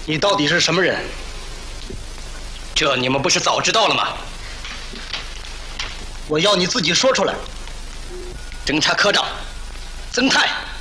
你到底是什么人？ 这你们不是早知道了吗？ 我要你自己说出来。 侦查科长曾泰。